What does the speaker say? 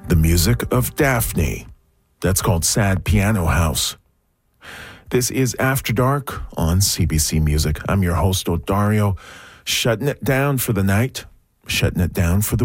The music of Daphne. That's called Sad Piano House. This is After Dark on CBC Music. I'm your host, Odario, shutting it down for the night, shutting it down for the